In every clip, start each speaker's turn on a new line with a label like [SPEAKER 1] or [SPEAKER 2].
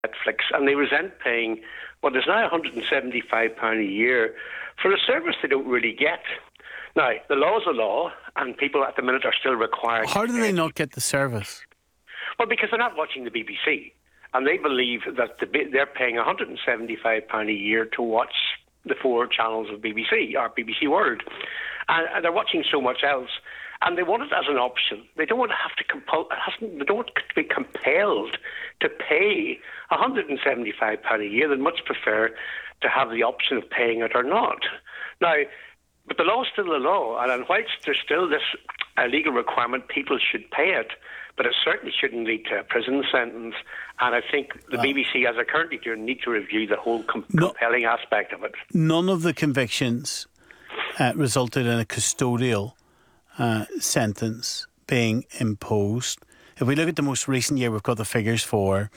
[SPEAKER 1] Netflix, and they resent paying what is now £175 a year for a service they don't really get. Now, the law is a law, and people at the minute are still required.
[SPEAKER 2] How do they not get the service?
[SPEAKER 1] Well, because they're not watching the BBC, and they believe that they're paying £175 a year to watch the 4 channels of BBC, or BBC World, and they're watching so much else. And they want it as an option. They don't want to have to they don't want to be compelled to pay £175 a year. They'd much prefer to have the option of paying it or not. Now, but the law is still the law, and whilst there's still this legal requirement, people should pay it, but it certainly shouldn't lead to a prison sentence. And I think the BBC, as they're currently doing, need to review the whole compelling aspect of it.
[SPEAKER 2] None of the convictions resulted in a custodial sentence being imposed. If we look at the most recent year, we've got the figures for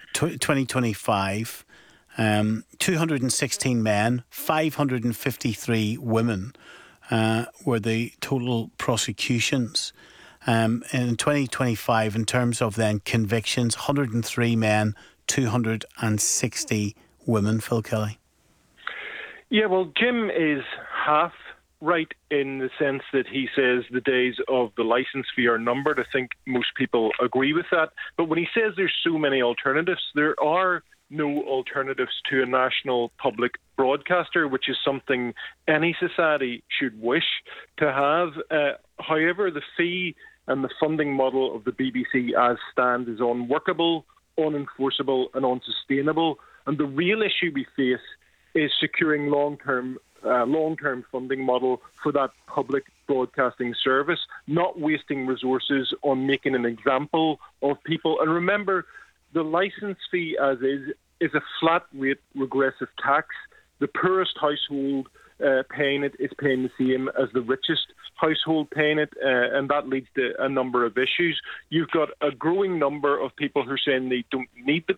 [SPEAKER 2] 2025. 216 men, 553 women were the total prosecutions. In 2025, in terms of then convictions, 103 men, 260 women, Phil Kelly.
[SPEAKER 3] Yeah, well, Jim is half right in the sense that he says the days of the licence fee are numbered. I think most people agree with that. But when he says there's so many alternatives, there are no alternatives to a national public broadcaster, which is something any society should wish to have. However, the fee and the funding model of the BBC as stands is unworkable, unenforceable and unsustainable. And the real issue we face is securing long-term funding model for that public broadcasting service, not wasting resources on making an example of people. And remember, the licence fee as is a flat rate regressive tax. The poorest household paying it is paying the same as the richest household paying it, and that leads to a number of issues. You've got a growing number of people who are saying they don't need the